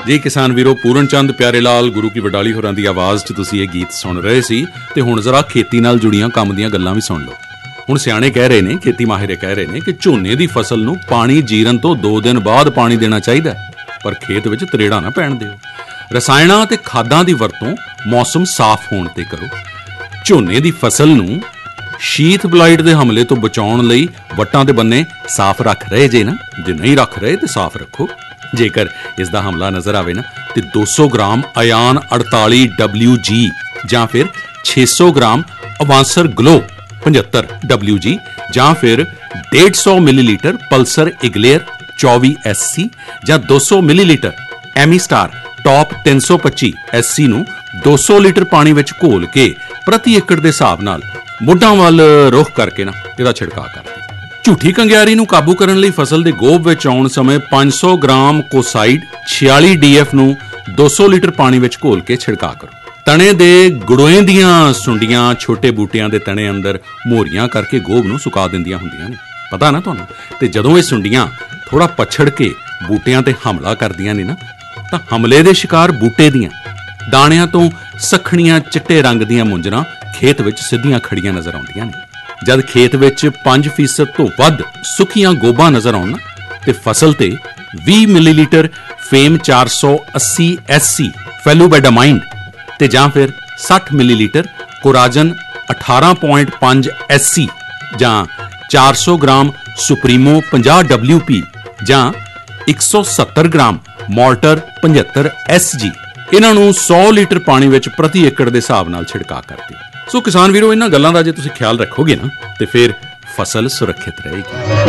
जी किसान वीरो, पूरन चंद प्यारे लाल गुरु की वडाली होरां दी आवाज़ 'च तुसीं ये गीत सुन रहे सी ते हुण जरा खेती नाल जुड़ियां काम दीयां गल्लां भी सुन लो। हुण सियाणे कह रहे ने, खेती माहिर कह रहे ने कि झोने दी फसल नूं पानी जीरन तो 2 दिन बाद पानी देना चाहिदा, पर खेत विच तरेड़ा ना पैण दिओ। रसायणां ते खादां दी वरतों मौसम साफ होण ते करो। झोने दी फसल नूं शीथ बलाइट दे हमले तो बचाउण लई वट्टां दे बन्ने साफ रख रहे जे ना, जे नहीं रख रहे तो साफ रखो। जेकर इस दा हमला नज़र आवे ना तो 200 ग्राम अयान 48WG ਜਾਂ फिर 600 ग्राम अवांसर ग्लो 75 WG ਜਾਂ फिर 150 मिलीलीटर पल्सर इगलेयर 24 SC ਜਾਂ 200 मिलीलीटर एमीस्टार टॉप 325 SC ਨੂੰ 200 ਲੀਟਰ ਪਾਣੀ ਵਿੱਚ ਘੋਲ ਕੇ ਪ੍ਰਤੀ ਏਕੜ ਦੇ ਹਿਸਾਬ ਨਾਲ ਮੁੱਢਾਂ ਵੱਲ ਰੁਖ ਕਰਕੇ ਨਾ ਇਹਦਾ ਛਿੜਕਾਅ ਕਰ ਦਿਓ। ਝੂਠੀ ਕੰਗਿਆਰੀ ਨੂੰ ਕਾਬੂ ਕਰਨ ਲਈ ਫਸਲ ਦੇ ਗੋਭ ਵਿੱਚ ਆਉਣ ਸਮੇਂ 500 ਗ੍ਰਾਮ ਕੋਸਾਈਡ 46 DF ਨੂੰ 200 ਲੀਟਰ ਪਾਣੀ ਵਿੱਚ ਘੋਲ ਕੇ ਛਿੜਕਾਅ ਕਰੋ। ਤਣੇ ਦੇ ਗੁੜੋਏ ਦੀਆਂ ਸੁੰਡੀਆਂ ਛੋਟੇ ਬੂਟਿਆਂ ਦੇ ਤਣੇ ਅੰਦਰ ਮੋਰੀਆਂ ਕਰਕੇ ਗੋਭ ਨੂੰ ਸੁਕਾ ਦਿੰਦੀਆਂ ਹੁੰਦੀਆਂ ਨੇ, ਪਤਾ ਨਾ ਤੁਹਾਨੂੰ। ਤੇ ਜਦੋਂ ਇਹ ਸੁੰਡੀਆਂ ਥੋੜਾ ਪਛੜ ਕੇ ਬੂਟਿਆਂ ਤੇ ਹਮਲਾ ਕਰਦੀਆਂ ਨੇ ਨਾ, ਤਾਂ ਹਮਲੇ ਦੇ ਸ਼ਿਕਾਰ ਬੂਟੇ ਦੀਆਂ ਦਾਣਿਆਂ ਤੋਂ ਸਖਣੀਆਂ ਚਿੱਟੇ ਰੰਗ ਦੀਆਂ ਮੁੰਜਰਾਂ ਖੇਤ ਵਿੱਚ ਸਿੱਧੀਆਂ ਖੜੀਆਂ ਨਜ਼ਰ ਆਉਂਦੀਆਂ ਨੇ। ਜਦ ਖੇਤ ਵਿੱਚ 5% ਤੋਂ ਵੱਧ ਸੁੱਕੀਆਂ ਗੋਭਾਂ ਨਜ਼ਰ ਆਉਣ ਤੇ ਫਸਲ ਤੇ 20 ਮਿਲੀਲੀਟਰ ਫੇਮ 480 SC ਫੈਲੂਬੈਡਾਮਾਈਨ ਤੇ ਜਾਂ ਫਿਰ 60 ਮਿਲੀਲੀਟਰ ਕੋਰਾਜਨ 18.5 SC ਜਾਂ 400 ਗ੍ਰਾਮ ਸੁਪਰੀਮੋ 50 WP ਜਾਂ 170 ਗ੍ਰਾਮ ਮੋਰਟਰ 75 SG ਇਹਨਾਂ ਨੂੰ 100 ਲੀਟਰ ਪਾਣੀ ਵਿੱਚ ਪ੍ਰਤੀ ਏਕੜ ਦੇ ਹਿਸਾਬ ਨਾਲ ਛਿੜਕਾਅ ਕਰ ਦਿਓ। ਸੋ ਕਿਸਾਨ ਵੀਰੋ, ਇਹਨਾਂ ਗੱਲਾਂ ਦਾ ਜੇ ਤੁਸੀਂ ਖਿਆਲ ਰੱਖੋਗੇ ਨਾ ਤੇ ਫਿਰ ਫਸਲ ਸੁਰੱਖਿਅਤ ਰਹੇਗੀ।